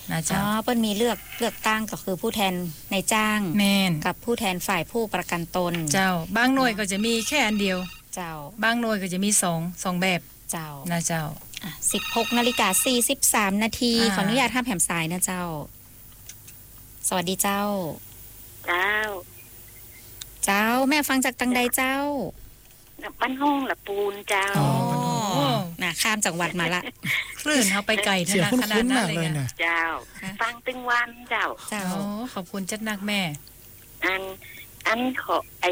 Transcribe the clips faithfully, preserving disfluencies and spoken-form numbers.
นะเจ้าอ๋อเปิ้นมีเลือกเลือกตั้งก็คือผู้แทนในจ้างแม่นกับผู้แทนฝ่ายผู้ประกันตนเจ้าบางหน่วยก็จะมีแค่อันเดียวเจ้าบางหน่วยก็จะมีสอง สองแบบเจ้านะเจ้าอ่ะ สิบหกนาฬิกาสี่สิบสามนาทีขออนุญาตรับแหมสายนะเจ้าสวัสดีเจ้าเจ้าเจ้าแม่ฟังจากตังใดเจ้าบ้านห้องละปูนเจ้าอ๋อน่ะข้ามจังหวัดมาละคลื่นเฮาไปไกลขนาดนั้นเลยนะเจ้าฟังตึงวันเจ้าเจ้าโอ้ขอบคุณจัดนักแม่อันอันขอไอ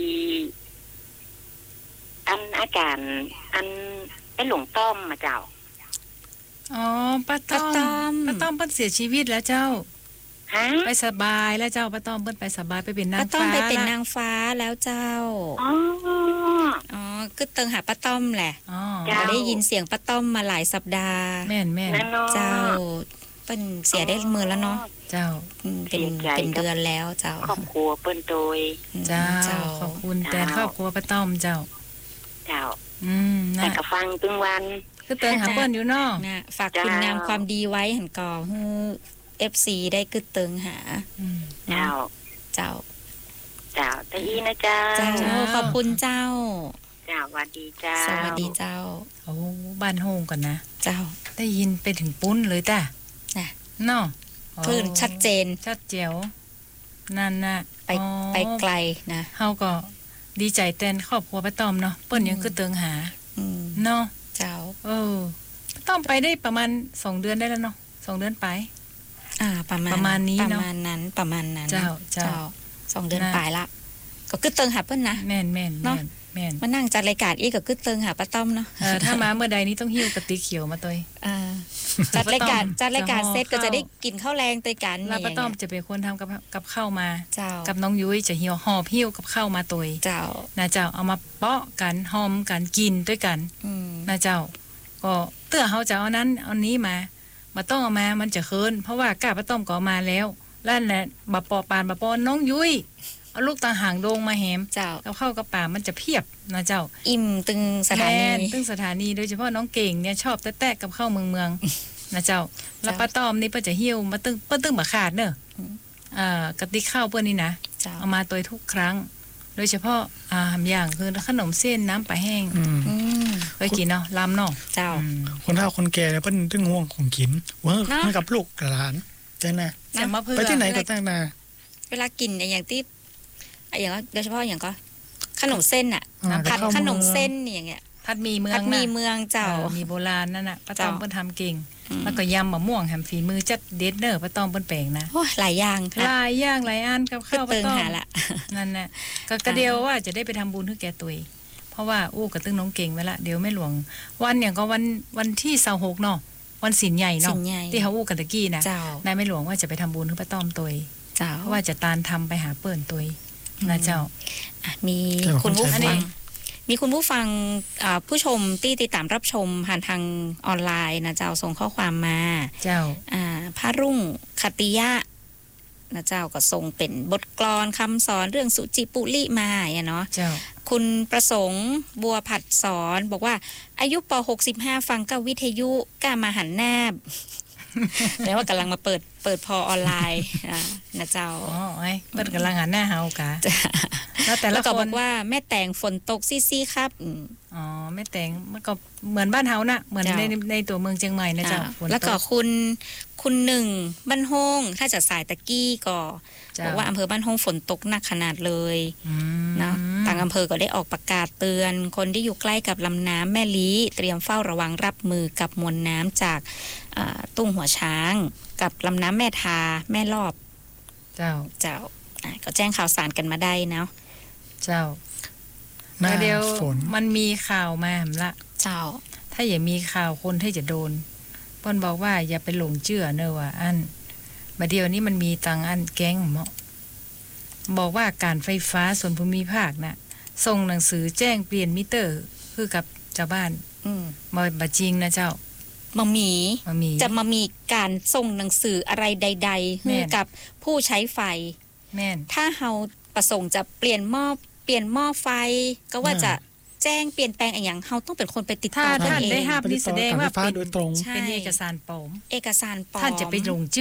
อันอาการอันไอหลวงต้อมมาเจ้าอ๋อป้าต้อมป้าต้อมเพิ่นเสียชีวิตแล้วเจ้าไปสบายแล้วเจ้าป้าต้อมเปิ้นไปสบายไปเป็นนางฟ้าป้าต้อมไปเป็นนางฟ้าแล้วเจ้าอ๋ออ๋อคือเติงหาป้าต้อมแหละอ๋อได้ยินเสียงป้าต้อมมาหลายสัปดาห์แม่นๆเจ้าเปิ้นเสียได้มือแล้วเนาะเจ้าเป็นเป็นเดือนแล้วเจ้าครอบครัวเปิ้นโดยเจ้าขอบคุณแต่ครอบครัวป้าต้อมเจ้าเจ้าอืมแต่ก็ฟังตึงวันคือเติงหาเปิ้นอยู่เนาะนะฝากคุณงามความดีไว้หั่นก่อฮือเอฟ ซี ได้กึดเติงหาเจ้าเจ้าเจ้าตะอีนะเจ้าเจ้าขอบคุณเจ้าเจ้าสวัสดีเจ้าสวัสดีเจ้าโอ้บ้านโฮงก่อนนะเจ้าได้ยินไปถึงปุ้นเลยจ้ะน่ะเนาะคลื่นชัดเจนชัดแจ๋วนั่นน่ะไปไปไกลนะเฮาก็ดีใจแทนครอบครัวป้าต้อมเนาะเปิ้นยังคือเติงหาเนาะเจ้าเออป้าต้อมไปได้ประมาณสองเดือนได้แล้วเนาะสองเดือนไปอ่าประมาณประมาณนี้เนาะประมาณนั้นประมาณนั้นเจ้าเจ้าสองเดือนปลายละก็กึดเติงหาเปิ้นนะแม่นๆเนาะแม่นมานั่งจัดรายการอีกก็กึดเติงหาป้าต้อมเนาะเออถ้ามาเมื่อใดนี้ต้องหิ้วกระติกเขียวมาตยอ่าจัดรายการจัดรายการเสร็จก็จะได้กินข้าวแรงตยกันแล้วป้าต้อมจะเป็นคนทำกับกับข้าวมาเจ้ากับน้องยุ้ยจะหิ้วหอบหิ้วกับข้าวมาตยเจ้านะเจ้าเอามาเปาะกันหอมกันกินด้วยกันนะเจ้าก็เตื้อเฮาจะเอานั้นเอานี้มาบ่ต้องเอามามันจะเคินเพราะว่ากาป้าต้อมก็มาแล้วแล้วแหละบ่ปอปานบ่ปอน้องยุ้ยเอาลูกตาหางโดงมาแหมเจ้ากับข้าวกับป่ามันจะเพียบนะเจ้าอิ่มตึงสถานีตึงสถานีโดยเฉพาะน้องเก่งเนี่ยชอบแตะๆกับข้าวเมืองเมืองนะเจ้าแล้วป้าต้อมนี่เปิ้นจะหิ้วมาตึงเปิ้นตึงบ่ขาดเด้ออ่ากะติกข้าวเปิ้นนี่นะเอามาตยทุกครั้งโดยเฉพาะอ่าอย่างคือขนมเส้นน้ำปลาแห้งอืมเคยกินเนาะลำเนาะเจ้าคนเฒ่าคนแก่เนี่ยเปิ้นตึงห่วงของกินเว้อให้กับลูกหลานจังนะไปที่ไหนก็ตั้งนาเวลากินอย่างที่อย่างโดยเฉพาะอย่างก็ขนมเส้นอ่ะผัดขนมเส้นอย่างเงี้ยผัดมีเมืองผัดมีเมืองเจ้ามีโบราณนั่นน่ะป้าต้อมเปิ้นทำเก่งแล้วก็ยำมะม่วงแฮมฝีมือจัดเด็ดเด้อป้าต้อมเปิ้นแปลงนะโอ้หลายอย่างหลายอย่างหลายอันกับข้าวป้าต้อมนั่นน่ะก็กระเดียวว่าจะได้ไปทำบุญให้แก่ตัวเพราะว่าอู้กระตึ้งน้องเก่งไว้ละเดี๋ยวแม่หลวงวันอย่างก็วันวันที่ยี่สิบหกเนาะวันศีลใหญ่เนาะที่เฮาอู้กันตะกี้นะนายแม่หลวงว่าจะไปทำบุญให้ป้าต้อมตัวเพราะว่าจะตานทำไปหาเปิ้นตัวนะเจ้ามีคุณผู้ฟังมีคุณผู้ฟังผู้ชมที่ติดตามรับชมผ่านทางออนไลน์นะเจ้าส่งข้อความมาเจ้าพระรุ่งคติยะนะเจ้าก็ส่งเป็นบทกลอนคำสอนเรื่องสุจิปุริมาอ่ะเนาะเจ้าคุณประสงค์บัวผัดสอนบอกว่าอายุป หกสิบห้า ฟังกับวิทยุกล้ามาหันแนบแปลว่ากำลังมาเปิดเปิดพอออนไลน์นะเจ้าอ๋อไอ้เปิดกำลังหันหน้าเฮากะแล้วแต่ละคนบอกว่าแม่แตงฝนตกซี่ๆครับอ๋อแม่แตงมันก็เหมือนบ้านเฮาน่ะเหมือนในในตัวเมืองเชียงใหม่นะเจ้าแล้วก็คุณคุณหนึ่งบ้านห้องถ้าจะสายตะกี้ก็บอกว่าอำเภอบ้านห้องฝนตกหนักขนาดเลยนะต่างอำเภอก็ได้ออกประกาศเตือนคนที่อยู่ใกล้กับลำน้ำแม่ลี้เตรียมเฝ้าระวังรับมือกับมวลน้ำจากตุ้งหัวช้างกับลำน้ำแม่ทาแม่รอบเจ้าเจ้าก็แจ้งข่าวสารกันมาได้เนาะเจ้าเดี๋ยวมันมีข่าวมาหละเจ้าถ้าอย่ามีข่าวคนที่จะโดนเปิ้นบอกว่าอย่าไปหลงเชื่อเนอะว่าอันบัดเดี๋ยวนี้มันมีตังอันแก๊งเหมาะบอกว่าการไฟฟ้าส่วนภูมิภาคน่ะส่งหนังสือแจ้งเปลี่ยนมิเตอร์คือกับชาวบ้านอืมบ่บ่จริงนะเจ้ามามีจะมามีการส่งหนังสืออะไรใดๆให้กับผู้ใช้ไฟแม่นถ้าเฮาประสงค์จะเปลี่ยนหม้อเปลี่ยนหม้อไฟก็ว่าจะแจ้งเปลี่ยนแปลงอะไรอย่างเฮาต้องเป็นคนไปติดต่อท่านได้รับนี่แสดงว่าเป็นโดยตรงเป็นเอกสารปลอมเอกสารปลอมท่านจะไปหลง